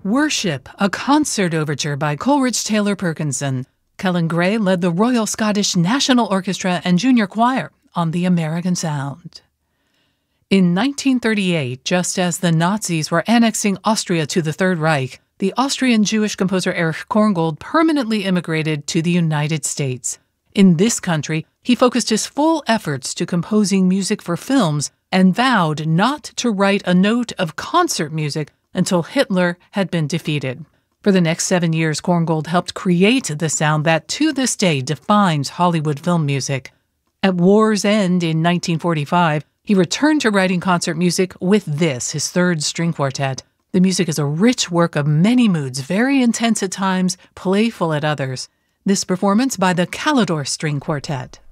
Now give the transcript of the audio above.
Worship, a concert overture by Coleridge Taylor Perkinson. Kellen Gray led the Royal Scottish National Orchestra and Junior Choir on the American Sound. In 1938, just as the Nazis were annexing Austria to the Third Reich, the Austrian Jewish composer Erich Korngold permanently immigrated to the United States. In this country, he focused his full efforts to composing music for films and vowed not to write a note of concert music until Hitler had been defeated. For the next 7 years, Korngold helped create the sound that to this day defines Hollywood film music. At war's end in 1945, he returned to writing concert music with this, his third string quartet. The music is a rich work of many moods, very intense at times, playful at others. This performance by the Calidore String Quartet.